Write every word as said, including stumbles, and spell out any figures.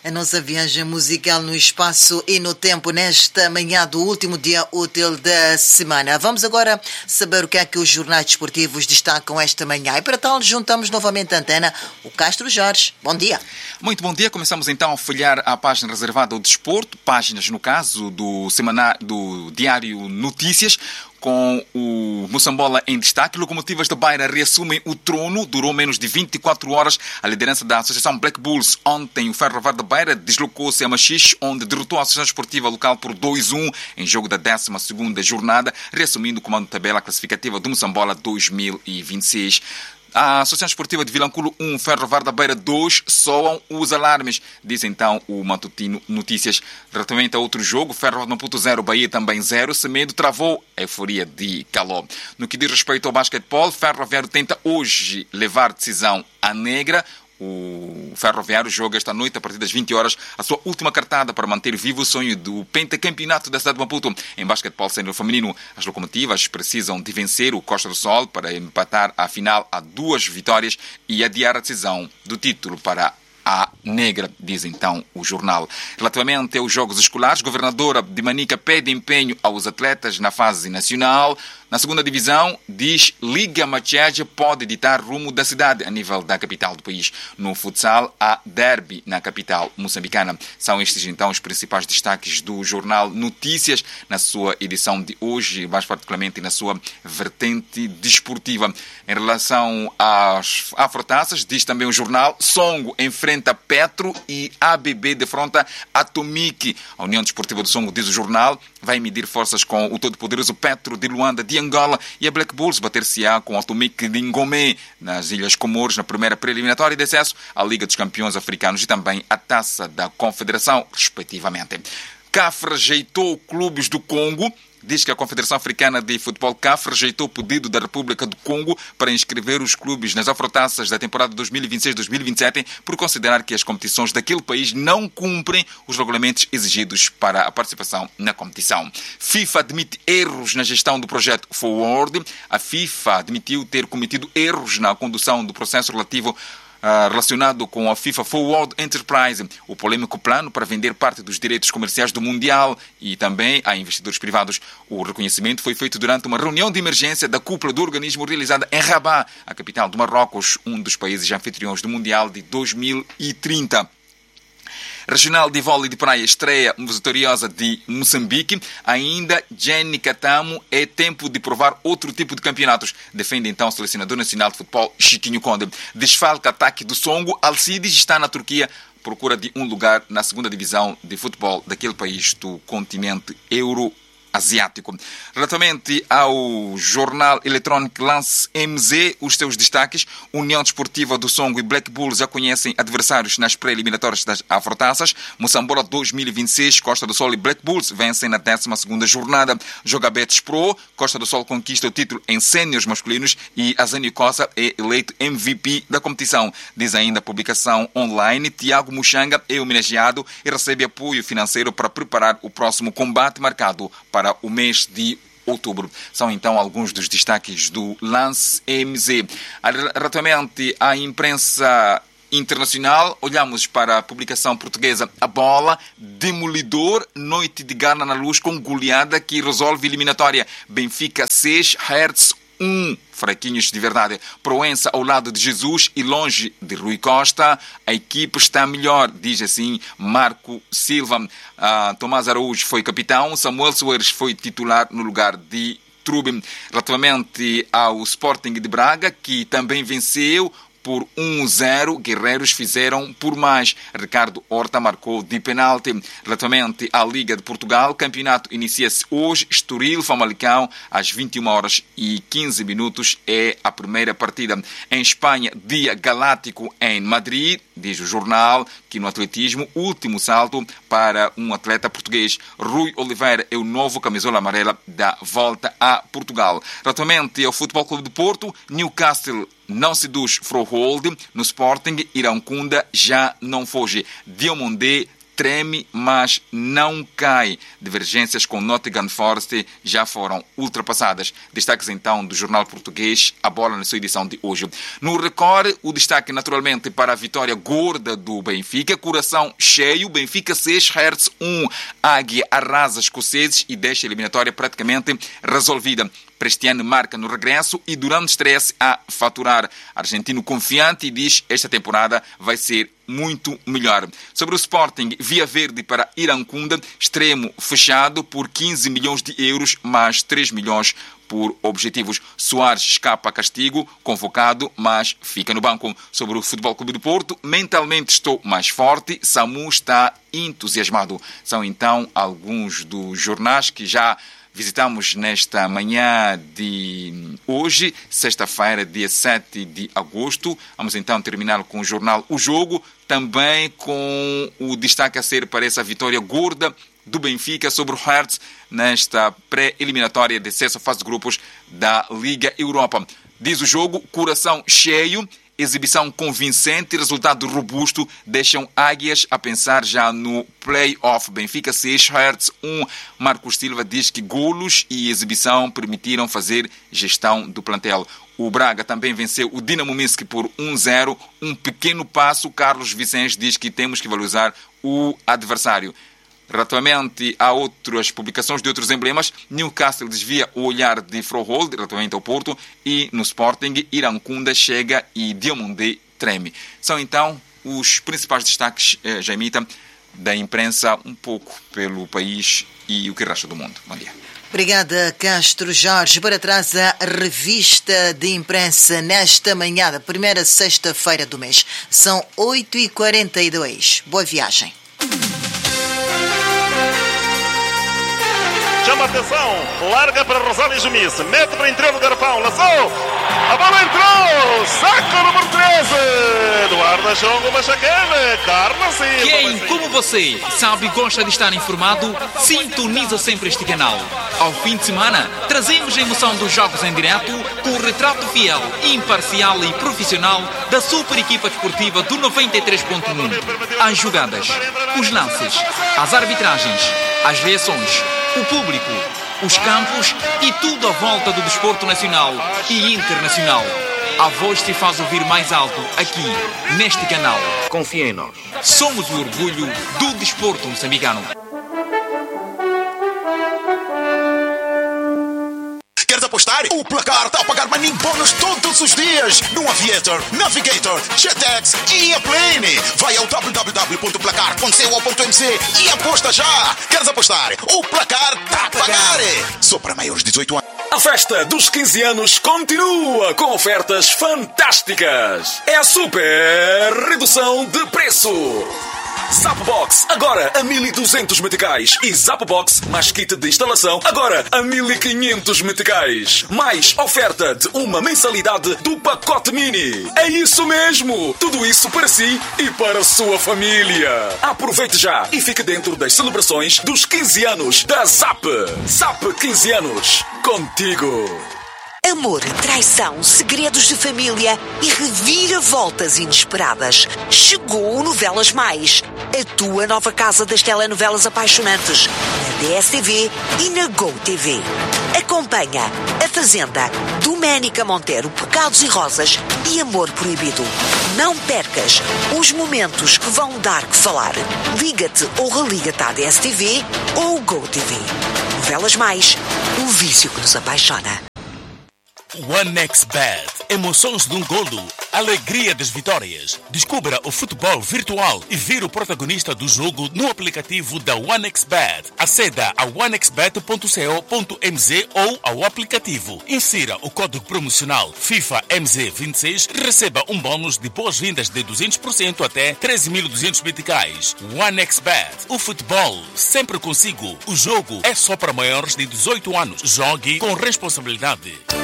A nossa viagem musical no espaço e no tempo nesta manhã do último dia útil da semana. Vamos agora saber o que é que os jornais desportivos destacam esta manhã. E para tal, juntamos novamente a antena, o Castro Jorge. Bom dia. Muito bom dia. Começamos então a folhear a página reservada ao desporto, páginas, no caso, do, semanário, do Diário Notícias, com o Moçambola em destaque. Locomotivas da Beira reassumem o trono. Durou menos de vinte e quatro horas. A liderança da Associação Black Bulls. Ontem, o Ferroviário da Beira deslocou-se a Machixe, onde derrotou a Associação Esportiva Local por dois a um em jogo da décima segunda jornada, reassumindo o comando de tabela classificativa do Moçambola dois mil e vinte e seis. A Associação Esportiva de Vilanculo um, Ferroviário da Beira dois, soam os alarmes, diz então o Matutino Notícias. Relativamente a outro jogo, Ferroviário Maputo zero, Bahia também zero, Semedo travou a euforia de Caló. No que diz respeito ao basquetebol, Ferroviário tenta hoje levar decisão à negra. O Ferroviário joga esta noite, a partir das vinte horas, a sua última cartada para manter vivo o sonho do pentacampeonato da cidade de Maputo. Em basquetebol sênior feminino, as locomotivas precisam de vencer o Costa do Sol para empatar a final a duas vitórias e adiar a decisão do título para a negra, diz então o jornal. Relativamente aos jogos escolares, a governadora de Manica pede empenho aos atletas na fase nacional. Na segunda divisão, diz Liga Macheja pode ditar rumo da cidade a nível da capital do país. No futsal, há derby na capital moçambicana. São estes então os principais destaques do jornal Notícias na sua edição de hoje, mais particularmente na sua vertente desportiva. Em relação às afrotaças, diz também o jornal, Songo enfrenta Petro e A B B defronta Atomic. A União Desportiva do Songo, diz o jornal, vai medir forças com o todo-poderoso Petro de Luanda de Angola, e a Black Bulls bater-se-á com o Atomic de Ngomé nas Ilhas Comores na primeira preliminatória de acesso à Liga dos Campeões Africanos e também à Taça da Confederação, respectivamente. C A F rejeitou clubes do Congo. Diz que a Confederação Africana de Futebol C A F rejeitou o pedido da República do Congo para inscrever os clubes nas afrotaças da temporada dois mil e vinte e seis dois mil e vinte e sete por considerar que as competições daquele país não cumprem os regulamentos exigidos para a participação na competição. FIFA admite erros na gestão do projeto Forward. A FIFA admitiu ter cometido erros na condução do processo relativo relacionado com a FIFA Forward Enterprise, o polêmico plano para vender parte dos direitos comerciais do Mundial e também a investidores privados. O reconhecimento foi feito durante uma reunião de emergência da cúpula do organismo realizada em Rabat, a capital do Marrocos, um dos países anfitriões do Mundial de dois mil e trinta. Regional de Vôlei de Praia estreia vitoriosa de Moçambique. Ainda Jenny Catamo, é tempo de provar outro tipo de campeonatos. Defende então o selecionador nacional de futebol Chiquinho Conde. Desfalca ataque do Songo. Alcides está na Turquia, procura de um lugar na segunda divisão de futebol daquele país do continente europeu. Asiático. Relativamente ao jornal eletrónico Lance M Z, os seus destaques: União Desportiva do Songo e Black Bulls já conhecem adversários nas pré-eliminatórias das afrotaças. Moçambola dois mil e vinte e seis, Costa do Sol e Black Bulls vencem na décima segunda jornada. Jogabetes Pro, Costa do Sol conquista o título em séniores masculinos e Azânio Costa é eleito M V P da competição. Diz ainda a publicação online, Tiago Muxanga é homenageado e recebe apoio financeiro para preparar o próximo combate marcado para para o mês de outubro. São então alguns dos destaques do Lance M Z. Relativamente à imprensa internacional, olhamos para a publicação portuguesa A Bola, demolidor, noite de Gana na Luz com goleada que resolve eliminatória. Benfica seis, Hertz um. Fraquinhos de verdade. Proença ao lado de Jesus e longe de Rui Costa. A equipe está melhor, diz assim Marco Silva. Uh, Tomás Araújo foi capitão. Samuel Soares foi titular no lugar de Trubin. Relativamente ao Sporting de Braga, que também venceu por um a zero, guerreiros fizeram por mais. Ricardo Horta marcou de penalti. Relativamente à Liga de Portugal, o campeonato inicia-se hoje. Estoril, Famalicão, às vinte e uma horas e quinze minutos é a primeira partida. Em Espanha, dia galáctico em Madrid, diz o jornal, que no atletismo, último salto para um atleta português. Rui Oliveira é o novo camisola amarela da volta a Portugal. Relativamente ao Futebol Clube de Porto, Newcastle não seduz Frohold. No Sporting, Irão Kunda já não foge. Diomondé treme, mas não cai. Divergências com Nottingham Forest já foram ultrapassadas. Destaques então do jornal português A Bola na sua edição de hoje. No Record, o destaque naturalmente para a vitória gorda do Benfica. Coração cheio, Benfica seis, Hertz um. Águia arrasa escoceses e deixa a eliminatória praticamente resolvida. Prestiano marca no regresso e durante o estresse a faturar. Argentino confiante e diz que esta temporada vai ser muito melhor. Sobre o Sporting, Via Verde para Irancunda, extremo fechado por quinze milhões de euros, mais três milhões por objetivos. Soares escapa a castigo, convocado, mas fica no banco. Sobre o Futebol Clube do Porto, mentalmente estou mais forte, Samu está entusiasmado. São então alguns dos jornais que já visitamos nesta manhã de hoje, sexta-feira, dia sete de agosto. Vamos então terminar com o jornal O Jogo, também com o destaque a ser para essa vitória gorda do Benfica sobre o Hertz nesta pré-eliminatória de acesso à fase de grupos da Liga Europa. Diz o jogo, coração cheio, exibição convincente e resultado robusto deixam Águias a pensar já no play-off. Benfica seis, Hertz um. Marcos Silva diz que golos e exibição permitiram fazer gestão do plantel. O Braga também venceu o Dinamo Minsk por um zero. Um pequeno passo. Carlos Vicente diz que temos que valorizar o adversário. Relativamente a outras publicações de outros emblemas, Newcastle desvia o olhar de Froholt relativamente ao Porto e no Sporting, Irancunda chega e Diomandé treme. São então os principais destaques, eh, Jaimita, da imprensa um pouco pelo país e o que resta do mundo. Bom dia. Obrigada, Castro Jorge. Para trás a revista de imprensa nesta manhã da primeira sexta-feira do mês. São oito e quarenta e dois. Boa viagem. Chama atenção, larga para Rosário Jumice, mete para o interior do garrafão, laçou, a bola entrou, saco número treze, Eduardo Chongo Machacane, Carlos Silva. Quem, como você, sabe e gosta de estar informado, sintoniza sempre este canal. Ao fim de semana, trazemos a emoção dos jogos em direto com o retrato fiel, imparcial e profissional da super equipa desportiva do noventa e três ponto um. As jogadas, os lances, as arbitragens, as reações, o público, os campos e tudo à volta do desporto nacional e internacional. A voz se faz ouvir mais alto aqui, neste canal. Confia em nós. Somos o orgulho do desporto moçambicano. Queres apostar? O Placar está a pagar money bônus todos os dias no Aviator, Navigator, Jetex e Airplane. Vai ao w w w ponto placar ponto co ponto m c e aposta já. Queres apostar? O Placar está a pagar. Só para maiores de dezoito anos. A festa dos quinze anos continua com ofertas fantásticas. É a super redução de preço. Zapbox agora a mil e duzentos meticais e Zapbox mais kit de instalação agora a mil e quinhentos meticais. Mais oferta de uma mensalidade do pacote mini. É isso mesmo! Tudo isso para si e para a sua família. Aproveite já e fique dentro das celebrações dos quinze anos da Zap. Zap quinze anos. Contigo. Amor, traição, segredos de família e reviravoltas inesperadas. Chegou o Novelas Mais, a tua nova casa das telenovelas apaixonantes, na D S T V e na GoTV. Acompanha A Fazenda, Doménica Monteiro, Pecados e Rosas e Amor Proibido. Não percas os momentos que vão dar que falar. Liga-te ou religa-te à D S T V ou GoTV. Novelas Mais, o vício que nos apaixona. OneXBet. Emoções de um golo. Alegria das vitórias. Descubra o futebol virtual e vire o protagonista do jogo no aplicativo da OneXBet. Aceda a one x bet ponto co ponto m z ou ao aplicativo. Insira o código promocional FIFA M Z vinte e seis e receba um bônus de boas-vindas de duzentos por cento até treze mil e duzentos meticais. OneXBet. O futebol sempre consigo. O jogo é só para maiores de dezoito anos. Jogue com responsabilidade.